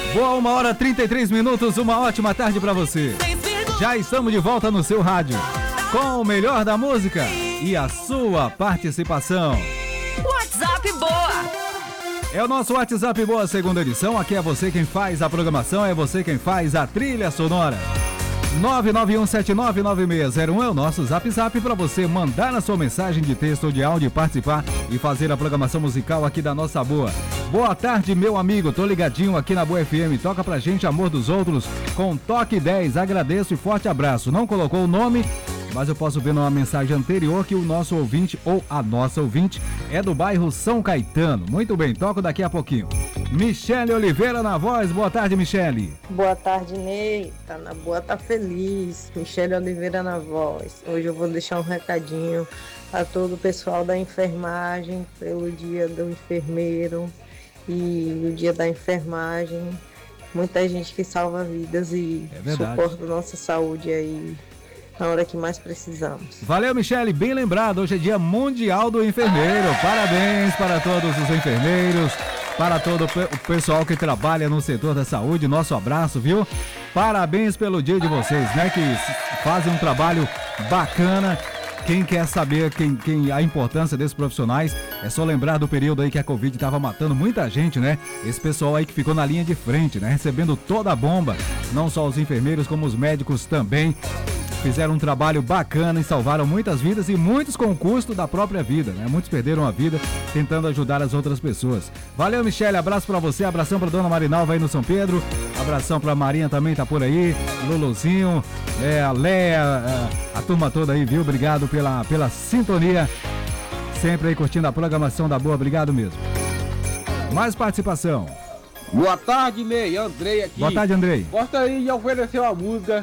Boa, 1h33, uma ótima tarde pra você. Já estamos de volta no seu rádio, com o melhor da música e a sua participação. WhatsApp Boa. É o nosso WhatsApp Boa, segunda edição. Aqui é você quem faz a programação, é você quem faz a trilha sonora. 991799601 é o nosso Zap Zap para você mandar a sua mensagem de texto ou de áudio e participar e fazer a programação musical aqui da nossa Boa. Boa tarde, meu amigo, tô ligadinho aqui na Boa FM. Toca pra gente Amor dos Outros com Toque 10. Agradeço e forte abraço. Não colocou o nome, mas eu posso ver numa mensagem anterior que o nosso ouvinte ou a nossa ouvinte é do bairro São Caetano. Muito bem, toco daqui a pouquinho. Michele Oliveira na voz. Boa tarde, Michele. Boa tarde, Ney. Tá na boa, tá feliz. Michele Oliveira na voz. Hoje eu vou deixar um recadinho a todo o pessoal da enfermagem pelo dia do enfermeiro e o dia da enfermagem. Muita gente que salva vidas e suporta a nossa saúde aí na hora que mais precisamos. Valeu, Michele, bem lembrado, hoje é dia mundial do enfermeiro. Parabéns para todos os enfermeiros, para todo o pessoal que trabalha no setor da saúde, nosso abraço, viu? Parabéns pelo dia de vocês, né, que fazem um trabalho bacana. Quem quer saber a importância desses profissionais, é só lembrar do período aí que a Covid estava matando muita gente, né? Esse pessoal aí que ficou na linha de frente, né? Recebendo toda a bomba, não só os enfermeiros como os médicos também. Fizeram um trabalho bacana e salvaram muitas vidas e muitos com o custo da própria vida, né? Muitos perderam a vida tentando ajudar as outras pessoas. Valeu, Michele, abraço pra você, abração pra dona Marinalva aí no São Pedro, abração pra Marinha também, tá por aí, Luluzinho, a Léa, a turma toda aí, viu? Obrigado pela sintonia, sempre aí curtindo a programação da Boa, obrigado mesmo. Mais participação. Boa tarde, Ney, Andrei aqui. Boa tarde, Andrei. Gostaria de oferecer uma música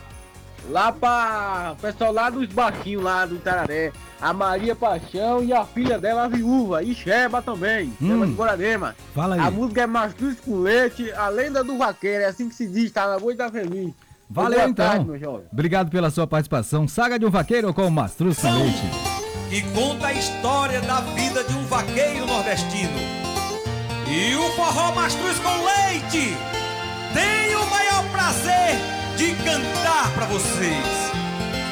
lá para o pessoal lá dos baixinhos lá do Itararé, a Maria Paixão e a filha dela, a viúva, e Sheba também, Sheba de Guararema. Fala aí. A música é Mastruz com Leite, a lenda do vaqueiro, é assim que se diz, tá na boa e tá feliz. Valeu, boa então. tarde, meu jovem. Obrigado pela sua participação. Saga de um vaqueiro com Mastruz com Leite. Que conta a história da vida de um vaqueiro nordestino. E o forró Mastruz com Leite tem o maior prazer de cantar pra vocês.